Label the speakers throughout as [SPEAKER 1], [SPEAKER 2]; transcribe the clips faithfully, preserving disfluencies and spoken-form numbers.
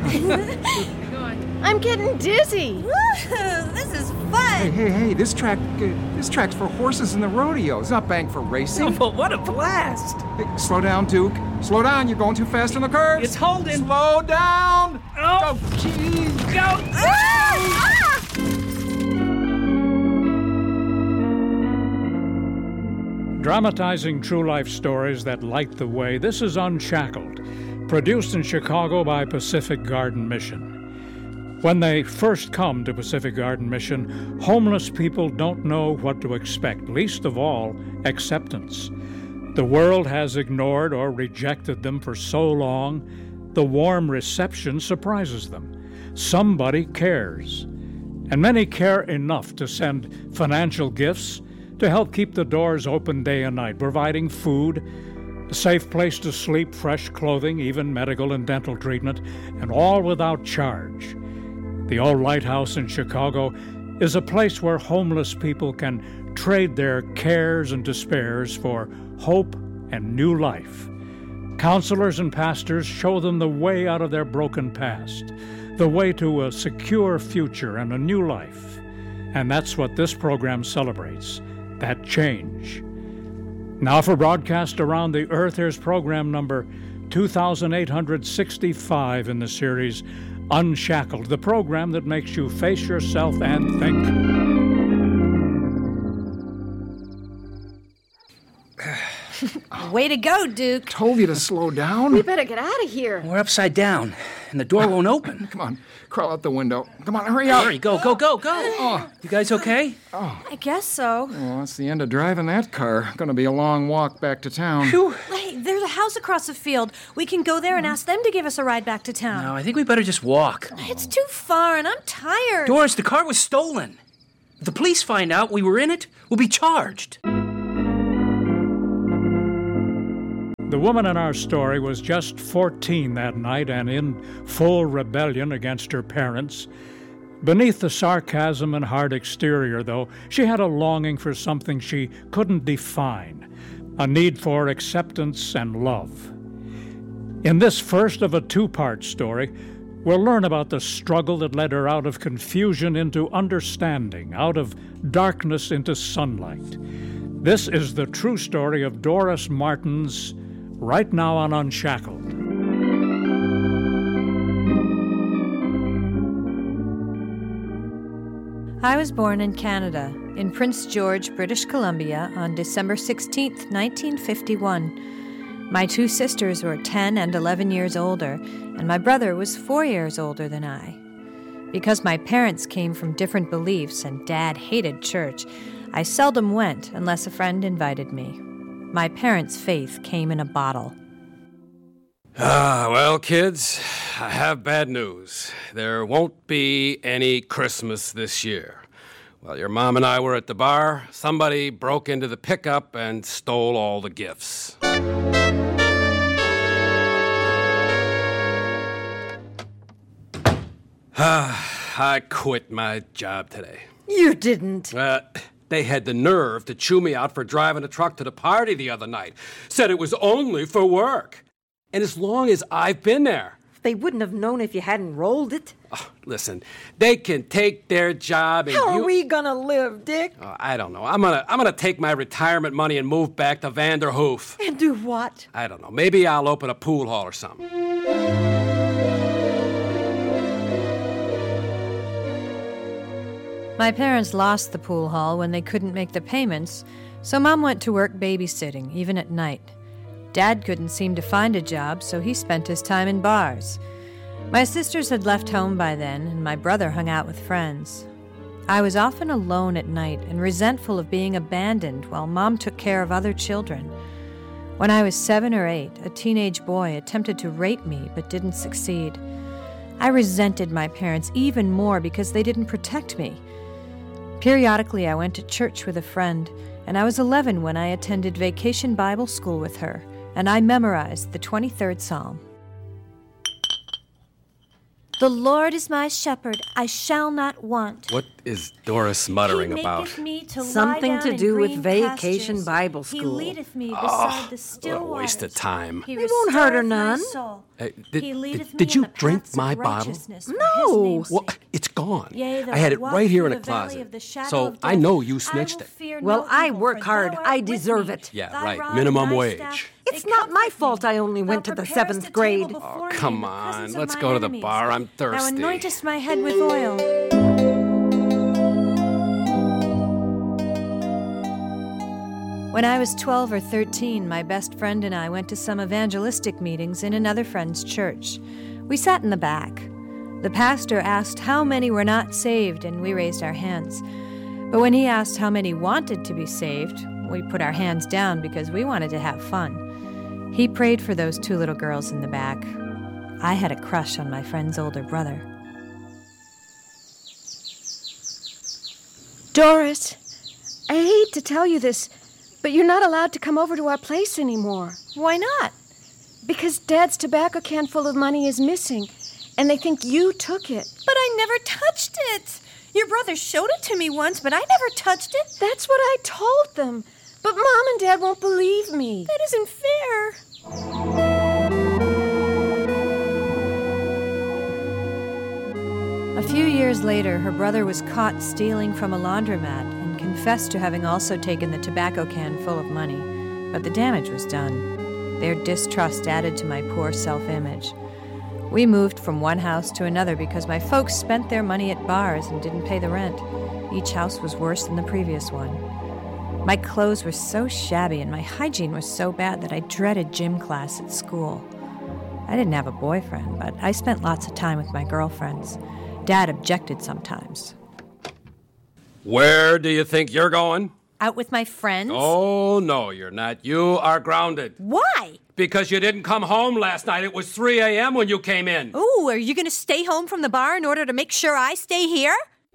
[SPEAKER 1] I'm getting dizzy.
[SPEAKER 2] This is fun.
[SPEAKER 3] Hey, hey, hey, this track, uh, this track's for horses in the rodeo. It's not banked for racing.
[SPEAKER 4] Well, what a blast.
[SPEAKER 3] Hey, slow down, Duke. Slow down, you're going too fast on the curves.
[SPEAKER 4] It's holding.
[SPEAKER 3] Slow down.
[SPEAKER 4] Oh,
[SPEAKER 3] jeez.
[SPEAKER 4] Go.
[SPEAKER 1] Ah!
[SPEAKER 5] Dramatizing true-life stories that light the way, this is Unshackled, produced in Chicago by Pacific Garden Mission. When they first come to Pacific Garden Mission, homeless people don't know what to expect, least of all, acceptance. The world has ignored or rejected them for so long, the warm reception surprises them. Somebody cares. And many care enough to send financial gifts to help keep the doors open day and night, providing food, a safe place to sleep, fresh clothing, even medical and dental treatment, and all without charge. The Old Lighthouse in Chicago is a place where homeless people can trade their cares and despairs for hope and new life. Counselors and pastors show them the way out of their broken past, the way to a secure future and a new life. And that's what this program celebrates, that change. Now for broadcast around the earth, here's program number two thousand eight hundred sixty-five in the series Unshackled, the program that makes you face yourself and think.
[SPEAKER 2] Way to go, Duke.
[SPEAKER 3] Told you to slow down.
[SPEAKER 1] We better get out of here.
[SPEAKER 4] We're upside down, and the door won't open.
[SPEAKER 3] Come on, crawl out the window. Come on, hurry up.
[SPEAKER 4] Hurry, go, go, go, go. Oh, you guys okay?
[SPEAKER 2] I guess so.
[SPEAKER 3] Well, that's the end of driving that car. Gonna be a long walk back to town.
[SPEAKER 4] Phew.
[SPEAKER 2] Hey, there's a house across the field. We can go there and ask them to give us a ride back to town.
[SPEAKER 4] No, I think we better just walk.
[SPEAKER 2] It's too far, and I'm tired.
[SPEAKER 4] Doris, the car was stolen. If the police find out we were in it, we'll be charged.
[SPEAKER 5] The woman in our story was just fourteen that night and in full rebellion against her parents. Beneath the sarcasm and hard exterior, though, she had a longing for something she couldn't define, a need for acceptance and love. In this first of a two-part story, we'll learn about the struggle that led her out of confusion into understanding, out of darkness into sunlight. This is the true story of Doris Martins, right now on Unshackled.
[SPEAKER 2] I was born in Canada, in Prince George, British Columbia, on December sixteenth, nineteen fifty-one. My two sisters were ten and eleven years older, and my brother was four years older than I. Because my parents came from different beliefs and Dad hated church, I seldom went unless a friend invited me. My parents' faith came in a bottle.
[SPEAKER 6] Ah, well, kids, I have bad news. There won't be any Christmas this year. While your mom and I were at the bar, somebody broke into the pickup and stole all the gifts. Ah, I quit my job today.
[SPEAKER 1] You didn't.
[SPEAKER 6] Uh, they had the nerve to chew me out for driving a truck to the party the other night. Said it was only for work. And as long as I've been there.
[SPEAKER 1] They wouldn't have known if you hadn't rolled it.
[SPEAKER 6] Oh, listen, they can take their job and
[SPEAKER 1] How
[SPEAKER 6] you...
[SPEAKER 1] are we gonna live, Dick?
[SPEAKER 6] Oh, I don't know. I'm gonna I'm gonna take my retirement money and move back to Vanderhoof.
[SPEAKER 1] And do what?
[SPEAKER 6] I don't know. Maybe I'll open a pool hall or something.
[SPEAKER 2] My parents lost the pool hall when they couldn't make the payments, so Mom went to work babysitting, even at night. Dad couldn't seem to find a job, so he spent his time in bars. My sisters had left home by then, and my brother hung out with friends. I was often alone at night and resentful of being abandoned while Mom took care of other children. When I was seven or eight, a teenage boy attempted to rape me but didn't succeed. I resented my parents even more because they didn't protect me. Periodically, I went to church with a friend, and I was eleven when I attended Vacation Bible School with her, and I memorized the twenty-third Psalm. The Lord is my shepherd, I shall not want.
[SPEAKER 6] What is Doris muttering
[SPEAKER 2] He
[SPEAKER 6] about?
[SPEAKER 2] maketh me to lie
[SPEAKER 1] Something
[SPEAKER 2] down
[SPEAKER 1] to
[SPEAKER 2] in
[SPEAKER 1] do with
[SPEAKER 2] green
[SPEAKER 1] Vacation
[SPEAKER 2] pastures.
[SPEAKER 1] Bible
[SPEAKER 2] He
[SPEAKER 1] School.
[SPEAKER 2] leadeth me beside the still
[SPEAKER 6] what a waste
[SPEAKER 2] waters.
[SPEAKER 6] of time.
[SPEAKER 2] He
[SPEAKER 1] It won't hurt her
[SPEAKER 2] restoreth my
[SPEAKER 1] none.
[SPEAKER 2] soul.
[SPEAKER 6] Hey, did-
[SPEAKER 2] He leadeth
[SPEAKER 6] did-
[SPEAKER 2] me
[SPEAKER 6] did
[SPEAKER 2] in
[SPEAKER 6] you
[SPEAKER 2] the
[SPEAKER 6] drink
[SPEAKER 2] paths of
[SPEAKER 6] my bottle?
[SPEAKER 2] righteousness for his
[SPEAKER 1] No.
[SPEAKER 2] name's
[SPEAKER 6] Well,
[SPEAKER 2] sake.
[SPEAKER 6] it's gone.
[SPEAKER 2] Yea, though
[SPEAKER 6] I had
[SPEAKER 2] I
[SPEAKER 6] it
[SPEAKER 2] walk
[SPEAKER 6] right here in
[SPEAKER 2] through
[SPEAKER 6] a
[SPEAKER 2] the valley
[SPEAKER 6] closet.
[SPEAKER 2] of the shadow
[SPEAKER 6] So
[SPEAKER 2] of
[SPEAKER 6] I
[SPEAKER 2] death,
[SPEAKER 6] know you
[SPEAKER 2] I
[SPEAKER 6] snitched
[SPEAKER 2] will
[SPEAKER 6] it.
[SPEAKER 2] fear
[SPEAKER 1] Well,
[SPEAKER 2] no
[SPEAKER 1] I
[SPEAKER 2] evil,
[SPEAKER 1] work
[SPEAKER 2] for
[SPEAKER 1] hard.
[SPEAKER 2] thou art
[SPEAKER 1] I
[SPEAKER 2] with
[SPEAKER 1] deserve
[SPEAKER 2] me.
[SPEAKER 1] it.
[SPEAKER 6] Yeah,
[SPEAKER 2] Thy
[SPEAKER 6] right.
[SPEAKER 2] rod
[SPEAKER 6] Minimum
[SPEAKER 2] and thy
[SPEAKER 6] wage.
[SPEAKER 2] staff,
[SPEAKER 1] It's
[SPEAKER 2] they
[SPEAKER 1] not my
[SPEAKER 2] comfort
[SPEAKER 1] fault
[SPEAKER 2] me.
[SPEAKER 1] I only went
[SPEAKER 2] Thou
[SPEAKER 1] to the
[SPEAKER 2] preparest
[SPEAKER 1] seventh
[SPEAKER 2] a
[SPEAKER 1] grade.
[SPEAKER 2] table before
[SPEAKER 6] Oh,
[SPEAKER 2] me
[SPEAKER 6] come
[SPEAKER 2] in the
[SPEAKER 6] on.
[SPEAKER 2] presence of
[SPEAKER 6] Let's
[SPEAKER 2] my
[SPEAKER 6] go to the
[SPEAKER 2] enemies.
[SPEAKER 6] bar. I'm
[SPEAKER 2] Thou
[SPEAKER 6] thirsty.
[SPEAKER 2] anointest my head with oil. When I was twelve or thirteen, my best friend and I went to some evangelistic meetings in another friend's church. We sat in the back. The pastor asked how many were not saved, and we raised our hands. But when he asked how many wanted to be saved, we put our hands down because we wanted to have fun. He prayed for those two little girls in the back. I had a crush on my friend's older brother.
[SPEAKER 7] Doris, I hate to tell you this, but you're not allowed to come over to our place anymore.
[SPEAKER 2] Why not?
[SPEAKER 7] Because Dad's tobacco can full of money is missing, and they think you took it.
[SPEAKER 2] But I never touched it. Your brother showed it to me once, but I never touched it.
[SPEAKER 7] That's what I told them. But Mom and Dad won't believe me.
[SPEAKER 2] That isn't fair. A few years later, her brother was caught stealing from a laundromat and confessed to having also taken the tobacco can full of money. But the damage was done. Their distrust added to my poor self-image. We moved from one house to another because my folks spent their money at bars and didn't pay the rent. Each house was worse than the previous one. My clothes were so shabby and my hygiene was so bad that I dreaded gym class at school. I didn't have a boyfriend, but I spent lots of time with my girlfriends. Dad objected sometimes.
[SPEAKER 6] Where do you think you're going?
[SPEAKER 2] Out with my friends?
[SPEAKER 6] Oh, no, you're not. You are grounded.
[SPEAKER 2] Why?
[SPEAKER 6] Because you didn't come home last night. It was three a.m. when you came in.
[SPEAKER 2] Ooh, are you going to stay home from the bar in order to make sure I stay here?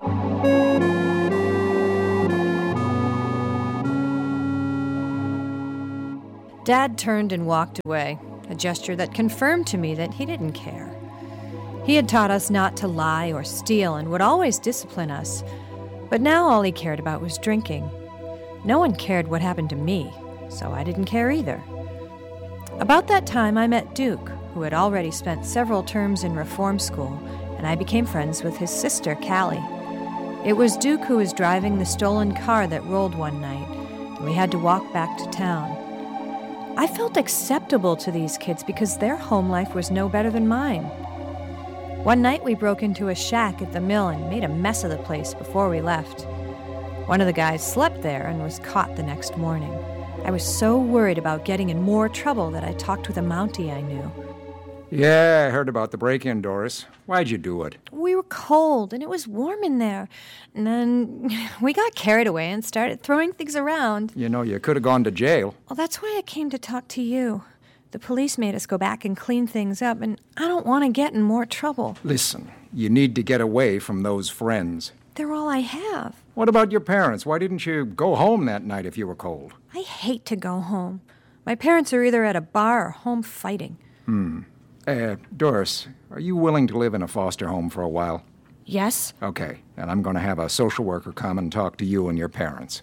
[SPEAKER 2] Dad turned and walked away, a gesture that confirmed to me that he didn't care. He had taught us not to lie or steal and would always discipline us, but now all he cared about was drinking. No one cared what happened to me, so I didn't care either. About that time, I met Duke, who had already spent several terms in reform school, and I became friends with his sister, Callie. It was Duke who was driving the stolen car that rolled one night, and we had to walk back to town. I felt acceptable to these kids because their home life was no better than mine. One night, we broke into a shack at the mill and made a mess of the place before we left. One of the guys slept there and was caught the next morning. I was so worried about getting in more trouble that I talked with a Mountie I knew.
[SPEAKER 3] Yeah, I heard about the break-in, Doris. Why'd you do it?
[SPEAKER 2] We were cold, and it was warm in there. And then we got carried away and started throwing things around.
[SPEAKER 3] You know, you could have gone to jail.
[SPEAKER 2] Well, that's why I came to talk to you. The police made us go back and clean things up, and I don't want to get in more trouble.
[SPEAKER 3] Listen, you need to get away from those friends.
[SPEAKER 2] They're all I have.
[SPEAKER 3] What about your parents? Why didn't you go home that night if you were cold?
[SPEAKER 2] I hate to go home. My parents are either at a bar or home fighting.
[SPEAKER 3] Hmm. Uh, Doris, are you willing to live in a foster home for a while?
[SPEAKER 2] Yes?
[SPEAKER 3] Okay, and I'm going to have a social worker come and talk to you and your parents.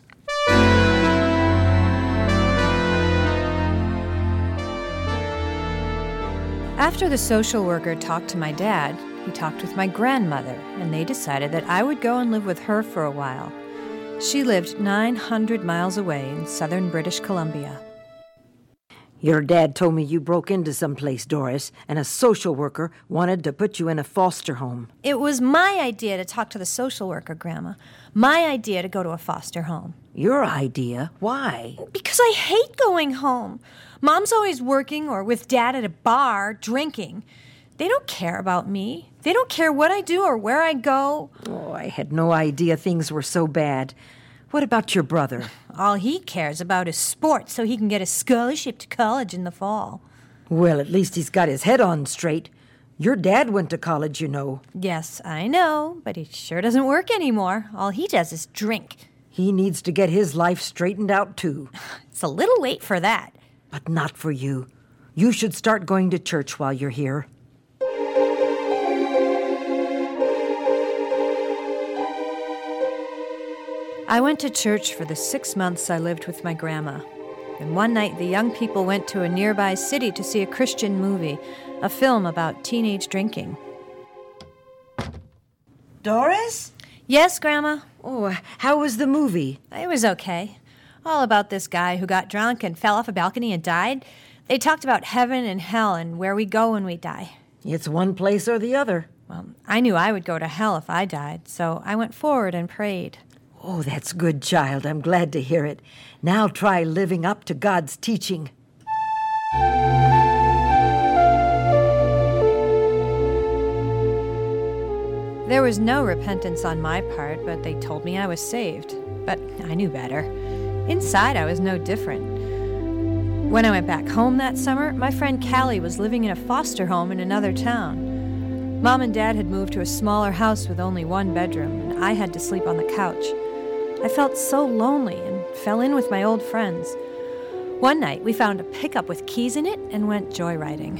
[SPEAKER 2] After the social worker talked to my dad, he talked with my grandmother, and they decided that I would go and live with her for a while. She lived nine hundred miles away in southern British Columbia.
[SPEAKER 1] Your dad told me you broke into some place, Doris, and a social worker wanted to put you in a foster home.
[SPEAKER 2] It was my idea to talk to the social worker, Grandma. My idea to go to a foster home.
[SPEAKER 1] Your idea? Why?
[SPEAKER 2] Because I hate going home. Mom's always working or with Dad at a bar, drinking. They don't care about me. They don't care what I do or where I go.
[SPEAKER 1] Oh, I had no idea things were so bad. What about your brother?
[SPEAKER 2] All he cares about is sports so he can get a scholarship to college in the fall.
[SPEAKER 1] Well, at least he's got his head on straight. Your dad went to college, you know.
[SPEAKER 2] Yes, I know, but he sure doesn't work anymore. All he does is drink.
[SPEAKER 1] He needs to get his life straightened out, too.
[SPEAKER 2] It's a little late for that.
[SPEAKER 1] But not for you. You should start going to church while you're here.
[SPEAKER 2] I went to church for the six months I lived with my grandma. And one night, the young people went to a nearby city to see a Christian movie, a film about teenage drinking.
[SPEAKER 1] Doris?
[SPEAKER 2] Yes, Grandma?
[SPEAKER 1] Oh, how was the movie?
[SPEAKER 2] It was okay. All about this guy who got drunk and fell off a balcony and died. They talked about heaven and hell and where we go when we die.
[SPEAKER 1] It's one place or the other.
[SPEAKER 2] Well, I knew I would go to hell if I died, so I went forward and prayed.
[SPEAKER 1] Oh, that's good, child. I'm glad to hear it. Now try living up to God's teaching.
[SPEAKER 2] There was no repentance on my part, but they told me I was saved. But I knew better. Inside, I was no different. When I went back home that summer, my friend Callie was living in a foster home in another town. Mom and Dad had moved to a smaller house with only one bedroom, and I had to sleep on the couch. I felt so lonely and fell in with my old friends. One night, we found a pickup with keys in it and went joyriding.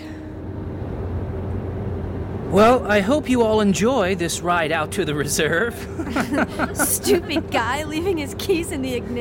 [SPEAKER 4] Well, I hope you all enjoy this ride out to the reserve.
[SPEAKER 2] Stupid guy leaving his keys in the ignition.